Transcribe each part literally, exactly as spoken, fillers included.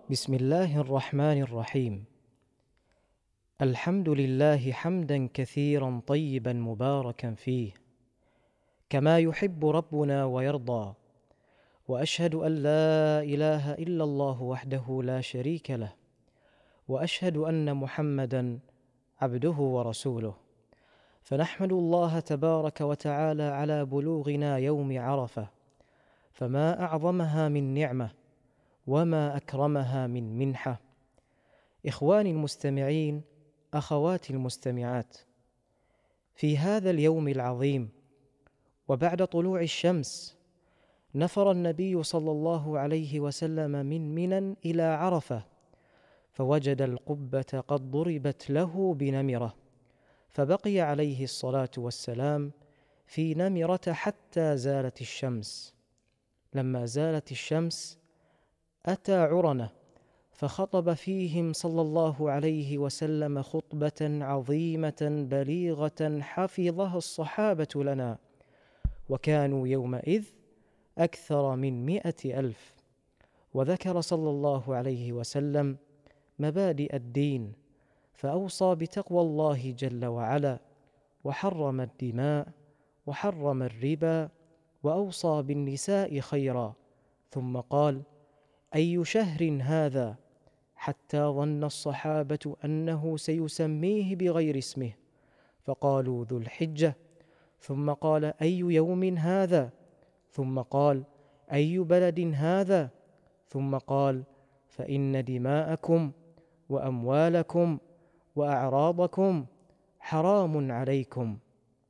بسم الله الرحمن الرحيم. الحمد لله حمدا كثيرا طيبا مباركا فيه كما يحب ربنا ويرضى، وأشهد أن لا إله إلا الله وحده لا شريك له، وأشهد أن محمدا عبده ورسوله. فنحمد الله تبارك وتعالى على بلوغنا يوم عرفة، فما أعظمها من نعمة وما أكرمها من منحة. إخواني المستمعين، أخواتي المستمعات، في هذا اليوم العظيم وبعد طلوع الشمس نفر النبي صلى الله عليه وسلم من منى إلى عرفة، فوجد القبة قد ضربت له بنمرة، فبقي عليه الصلاة والسلام في نمرة حتى زالت الشمس. لما زالت الشمس أتى عرنة، فخطب فيهم صلى الله عليه وسلم خطبة عظيمة بليغة حفظها الصحابة لنا، وكانوا يومئذ أكثر من مئة ألف. وذكر صلى الله عليه وسلم مبادئ الدين، فأوصى بتقوى الله جل وعلا، وحرم الدماء، وحرم الربا، وأوصى بالنساء خيرا، ثم قال: أي شهر هذا؟ حتى ظن الصحابة أنه سيسميه بغير اسمه، فقالوا: ذو الحجة. ثم قال: أي يوم هذا؟ ثم قال: أي بلد هذا؟ ثم قال: فإن دماءكم وأموالكم وأعراضكم حرام عليكم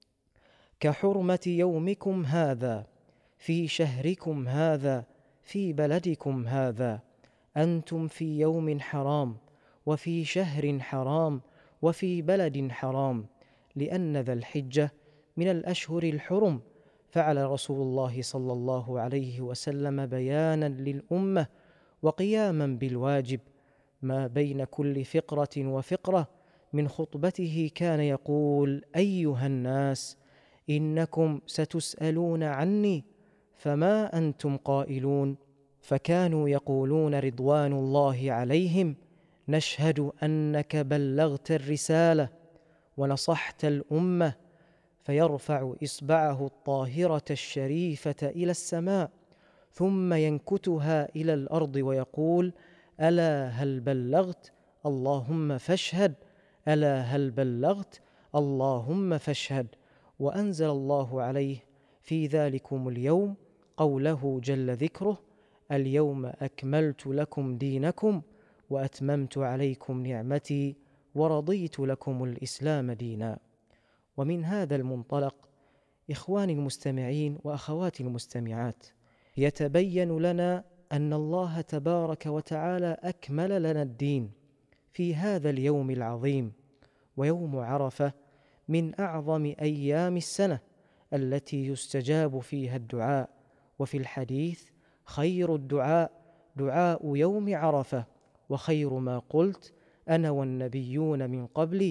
كحرمة يومكم هذا في شهركم هذا في بلدكم هذا. أنتم في يوم حرام، وفي شهر حرام، وفي بلد حرام، لأن ذا الحجة من الأشهر الحرم. فعل رسول الله صلى الله عليه وسلم بيانا للأمة وقياما بالواجب. ما بين كل فقرة وفقرة من خطبته كان يقول: أيها الناس، إنكم ستسألون عني، فما أنتم قائلون؟ فكانوا يقولون رضوان الله عليهم: نشهد أنك بلغت الرسالة ونصحت الأمة. فيرفع إصبعه الطاهرة الشريفة إلى السماء، ثم ينكتها إلى الأرض ويقول: ألا هل بلغت؟ اللهم فاشهد. ألا هل بلغت؟ اللهم فاشهد. وأنزل الله عليه في ذلكم اليوم قوله جل ذكره: اليوم أكملت لكم دينكم وأتممت عليكم نعمتي ورضيت لكم الإسلام دينا. ومن هذا المنطلق، إخواني المستمعين وأخواتي المستمعات، يتبين لنا أن الله تبارك وتعالى أكمل لنا الدين في هذا اليوم العظيم. ويوم عرفة من أعظم أيام السنة التي يستجاب فيها الدعاء، وفي الحديث: خير الدعاء دعاء يوم عرفة، وخير ما قلت أنا والنبيون من قبلي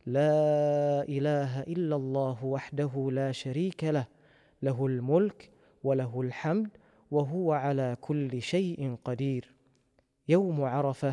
لا إله إلا الله وحده لا شريك له، له الملك وله الحمد وهو على كل شيء قدير. يوم عرفة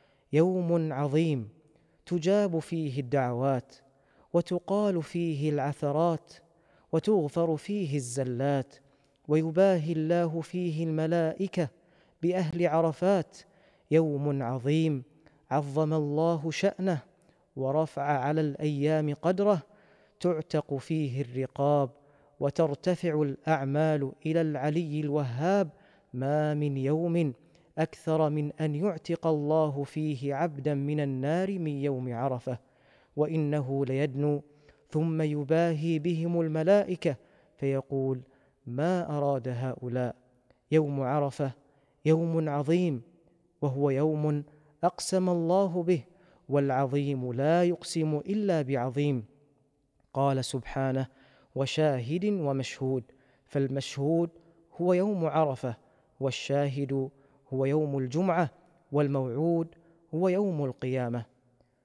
يوم عظيم تجاب فيه الدعوات، وتقال فيه العثرات، وتغفر فيه الزلات، ويباهي الله فيه الملائكة بأهل عرفات. يوم عظيم عظم الله شأنه ورفع على الأيام قدره، تعتق فيه الرقاب، وترتفع الأعمال إلى العلي الوهاب. ما من يوم أكثر من أن يعتق الله فيه عبدا من النار من يوم عرفة، وإنه ليدنو ثم يباهي بهم الملائكة فيقول: ما أراد هؤلاء؟ يوم عرفة يوم عظيم، وهو يوم أقسم الله به، والعظيم لا يقسم إلا بعظيم. قال سبحانه: وشاهد ومشهود. فالمشهود هو يوم عرفة، والشاهد هو يوم الجمعة، والموعود هو يوم القيامة.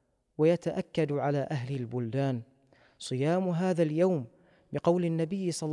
ويتأكد على أهل البلدان صيام هذا اليوم بقول النبي صلى